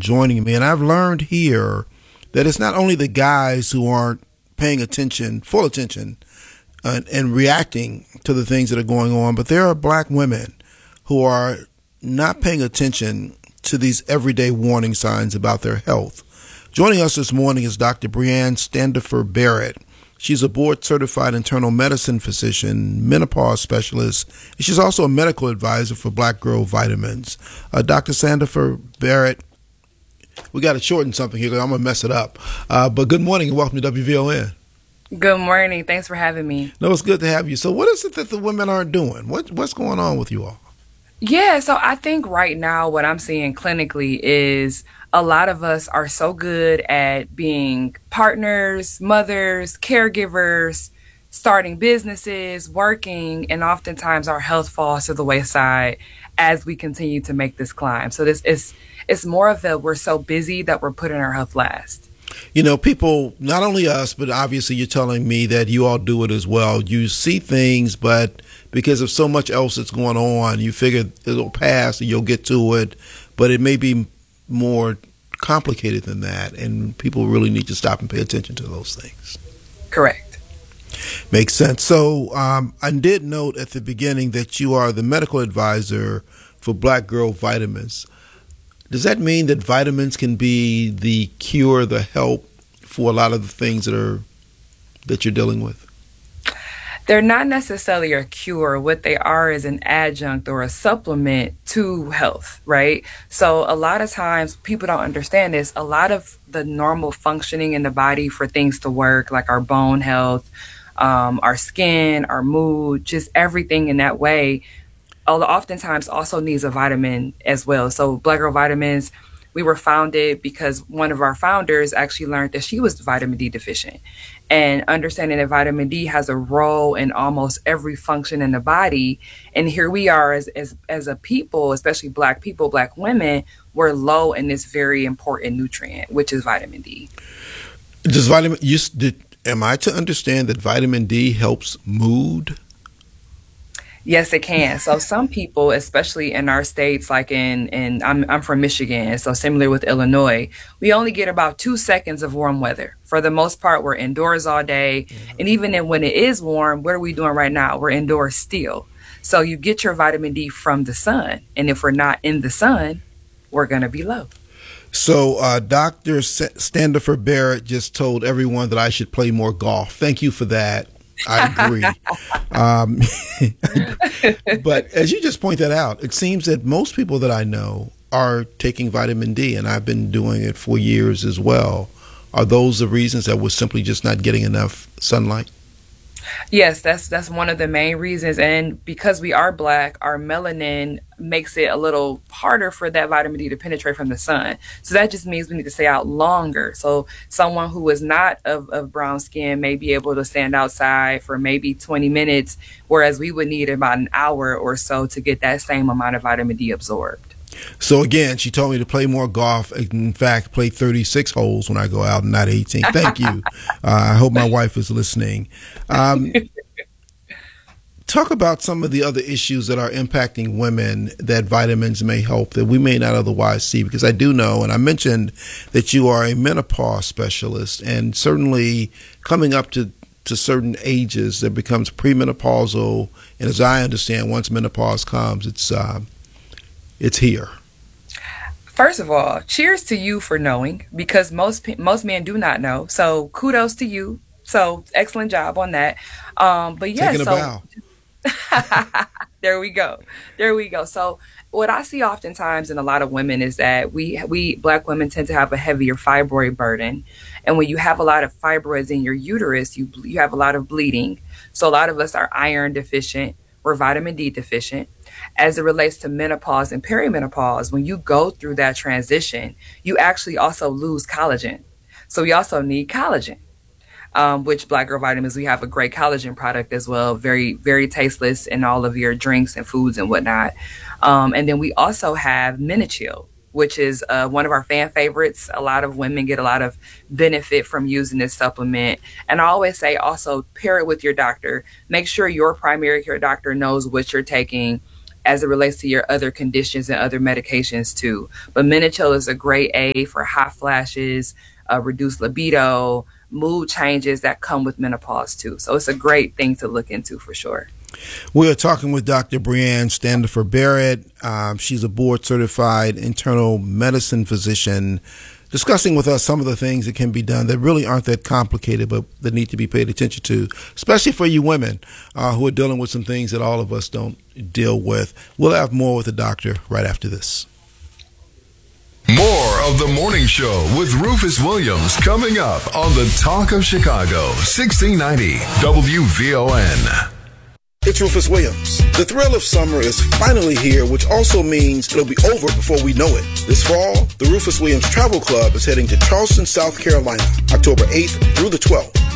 joining me. And I've learned here that it's not only the guys who aren't paying attention, full attention, and reacting to the things that are going on, but there are black women who are not paying attention to these everyday warning signs about their health. Joining us this morning is Dr. Breanne Standifer Barrett. She's a board-certified internal medicine physician, menopause specialist, and she's also a medical advisor for Black Girl Vitamins. Dr. Standifer Barrett, we got to shorten something here because I'm going to mess it up. But good morning and welcome to WVON. Good morning. Thanks for having me. No, it's good to have you. So what is it that the women aren't doing? What's going on with you all? Yeah, so I think right now what I'm seeing clinically is a lot of us are so good at being partners, mothers, caregivers, starting businesses, working, and oftentimes our health falls to the wayside as we continue to make this climb. So it's more of a we're so busy that we're putting our health last. You know, people, not only us, but obviously you're telling me that you all do it as well. You see things, but because of so much else that's going on, you figure it'll pass and you'll get to it, but it may be more complicated than that, and people really need to stop and pay attention to those things. Correct. Makes sense. So I did note at the beginning that you are the medical advisor for Black Girl Vitamins. Does that mean that vitamins can be the cure, the help for a lot of the things that you're dealing with? They're not necessarily a cure. What they are is an adjunct or a supplement to health, right? So a lot of times people don't understand this. A lot of the normal functioning in the body for things to work, like our bone health, our skin, our mood, just everything in that way, oftentimes also needs a vitamin as well. So Black Girl Vitamins, we were founded because one of our founders actually learned that she was vitamin D deficient. And understanding that vitamin D has a role in almost every function in the body. And here we are as a people, especially Black people, Black women, we're low in this very important nutrient, which is vitamin D. Am I to understand that vitamin D helps mood? Yes, it can. So some people, especially in our states, like I'm from Michigan, so similar with Illinois, we only get about 2 seconds of warm weather. For the most part, we're indoors all day. And even when it is warm, what are we doing right now? We're indoors still. So you get your vitamin D from the sun. And if we're not in the sun, we're going to be low. So Dr. Standifer Barrett just told everyone that I should play more golf. Thank you for that. I agree. But as you just point that out, it seems that most people that I know are taking vitamin D, and I've been doing it for years as well. Are those the reasons that we're simply just not getting enough sunlight? Yes, that's one of the main reasons. And because we are Black, our melanin makes it a little harder for that vitamin D to penetrate from the sun. So that just means we need to stay out longer. So someone who is not of brown skin may be able to stand outside for maybe 20 minutes, whereas we would need about an hour or so to get that same amount of vitamin D absorbed. So again, she told me to play more golf. In fact, play 36 holes when I go out and not 18. Thank you. I hope my wife is listening. Talk about some of the other issues that are impacting women that vitamins may help that we may not otherwise see, because I do know, and I mentioned that you are a menopause specialist, and certainly coming up to certain ages, there becomes premenopausal. And as I understand, once menopause comes, it's here. First of all, cheers to you for knowing, because most men do not know. So kudos to you. So excellent job on that. But yeah, taking a bow. There we go. So what I see oftentimes in a lot of women is that we Black women tend to have a heavier fibroid burden. And when you have a lot of fibroids in your uterus, you have a lot of bleeding. So a lot of us are iron deficient. We're vitamin D deficient. As it relates to menopause and perimenopause, when you go through that transition, you actually also lose collagen. So we also need collagen, which Black Girl Vitamins, we have a great collagen product as well. Very, very tasteless in all of your drinks and foods and whatnot. And then we also have Minichill, which is one of our fan favorites. A lot of women get a lot of benefit from using this supplement. And I always say also pair it with your doctor. Make sure your primary care doctor knows what you're taking. as it relates to your other conditions and other medications too. But Minichill is a great aid for hot flashes, reduced libido, mood changes that come with menopause too. So it's a great thing to look into for sure. We are talking with Dr. Breanne Standifer Barrett. She's a board-certified internal medicine physician, discussing with us some of the things that can be done that really aren't that complicated, but that need to be paid attention to, especially for you women who are dealing with some things that all of us don't deal with. We'll have more with the doctor right after this. More of The Morning Show with Rufus Williams coming up on the Talk of Chicago, 1690 WVON. It's Rufus Williams. The thrill of summer is finally here, which also means it'll be over before we know it. This fall, the Rufus Williams Travel Club is heading to Charleston, South Carolina, October 8th through the 12th.